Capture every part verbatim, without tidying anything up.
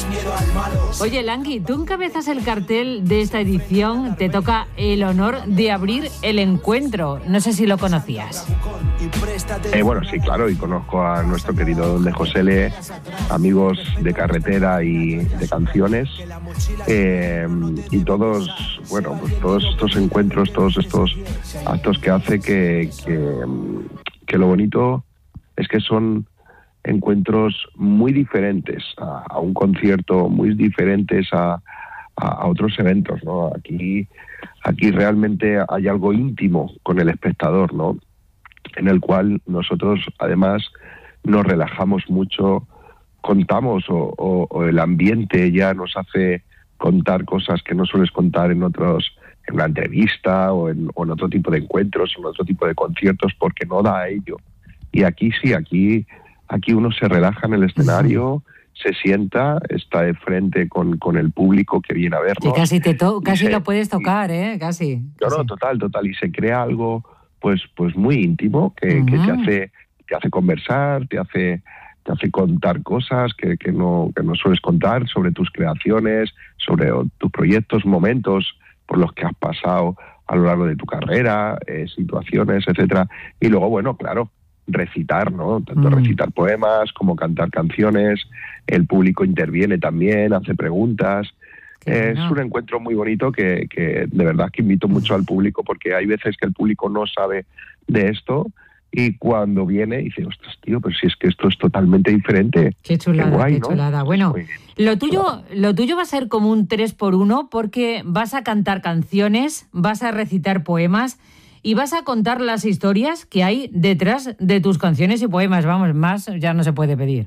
Oye, Langui, tú encabezas el cartel de esta edición, te toca el honor de abrir el encuentro. No sé si lo conocías. Eh, bueno, sí, claro, y conozco a nuestro querido Don de José Le, amigos de carretera y de canciones, eh, y todos, bueno, pues todos estos encuentros, todos estos actos que hace que, que, que lo bonito es que son encuentros muy diferentes a, a un concierto, muy diferentes a, a, a otros eventos, ¿no? Aquí, aquí realmente hay algo íntimo con el espectador, ¿no? En el cual nosotros además nos relajamos mucho, contamos o, o, o el ambiente ya nos hace contar cosas que no sueles contar en otros, en una entrevista o en, o en otro tipo de encuentros, en otro tipo de conciertos, porque no da a ello. Y aquí sí, aquí aquí uno se relaja en el escenario, uh-huh. se sienta, está de frente con, con el público que viene a vernos. Y casi te to- casi se, lo puedes tocar, ¿eh? Casi. No, casi. no, total, total. Y se crea algo pues pues muy íntimo que, uh-huh. que te hace te hace conversar, te hace te hace contar cosas que, que no que no sueles contar sobre tus creaciones, sobre tus proyectos, momentos por los que has pasado a lo largo de tu carrera, eh, situaciones, etcétera. Y luego, bueno, claro, recitar, ¿no? Tanto mm. recitar poemas como cantar canciones, el público interviene también, hace preguntas. Eh, es un encuentro muy bonito que, que de verdad que invito mucho al público, porque hay veces que el público no sabe de esto y cuando viene dice, ostras, tío, pero si es que esto es totalmente diferente. Qué chulada, qué, guay, qué chulada. ¿No? Bueno, Muy, lo tuyo, lo tuyo va a ser como un tres por uno porque vas a cantar canciones, vas a recitar poemas y vas a contar las historias que hay detrás de tus canciones y poemas. Vamos, más ya no se puede pedir.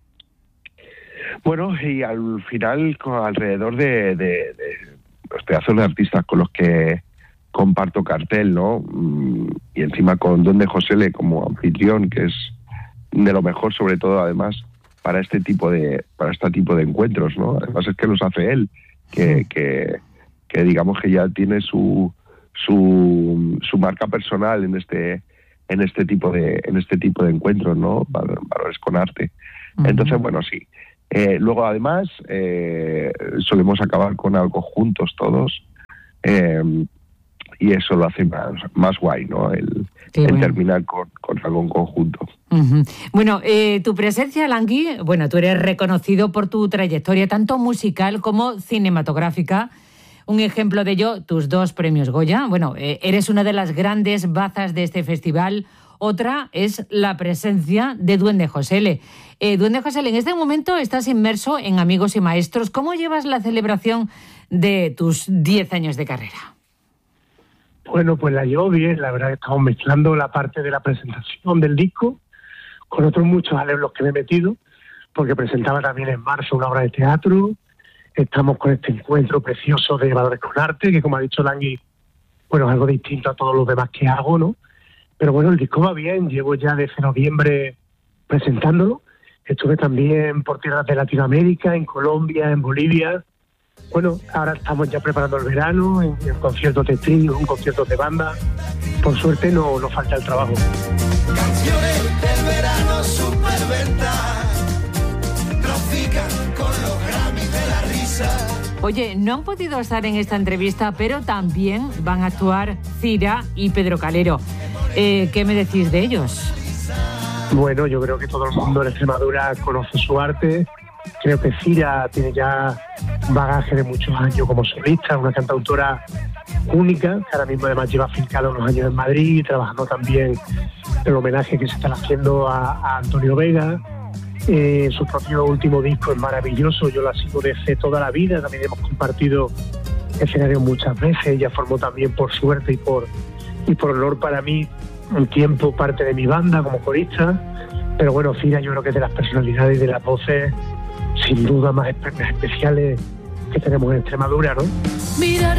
Bueno, y al final, alrededor de, de, de los pedazos de artistas con los que comparto cartel, ¿no? Y encima con Don de José Le como anfitrión, que es de lo mejor, sobre todo, además, para este tipo de para este tipo de encuentros, ¿no? Además es que los hace él, que, sí. que, que digamos que ya tiene su su su marca personal en este en este tipo de en este tipo de encuentros, ¿no? Valores con arte. Uh-huh. Entonces, bueno, sí. Eh, luego, además, eh, solemos acabar con algo juntos todos, eh, y eso lo hace más, más guay, ¿no? El, el bueno. terminar con, con algo en conjunto. Uh-huh. Bueno, eh, tu presencia, Langui, bueno, tú eres reconocido por tu trayectoria tanto musical como cinematográfica. Un ejemplo de ello, tus dos premios Goya. Bueno, eh, eres una de las grandes bazas de este festival. Otra es la presencia de Duende José Le. Eh, Duende José Le, en este momento estás inmerso en Amigos y Maestros. ¿Cómo llevas la celebración de tus diez años de carrera? Bueno, pues la llevo bien. La verdad que estamos mezclando la parte de la presentación del disco con otros muchos arreglos que me he metido, porque presentaba también en marzo una obra de teatro. Estamos con este encuentro precioso de Valores con Arte, que como ha dicho Langui, bueno, es algo distinto a todos los demás que hago, ¿no? Pero bueno, el disco va bien, llevo ya desde noviembre presentándolo. Estuve también por tierras de Latinoamérica, en Colombia, en Bolivia. Bueno, ahora estamos ya preparando el verano, en, en conciertos de trío, en conciertos de banda. Por suerte no nos falta el trabajo. Canciones del verano superventa, trafican con los Grammys de la risa. Oye, no han podido estar en esta entrevista, pero también van a actuar Cira y Pedro Calero. Eh, ¿Qué me decís de ellos? Bueno, yo creo que todo el mundo en Extremadura conoce su arte. Creo que Cira tiene ya un bagaje de muchos años como solista, una cantautora única, que ahora mismo además lleva afincada unos años en Madrid, trabajando también el homenaje que se está haciendo a, a Antonio Vega. Eh, su propio último disco es maravilloso, yo la sigo desde toda la vida, también hemos compartido escenarios muchas veces. Ella formó también, por suerte y por, y por honor para mí, un tiempo parte de mi banda como corista. Pero bueno, Cira yo creo que es de las personalidades y de las voces sin duda más especiales que tenemos en Extremadura, ¿no? Mirar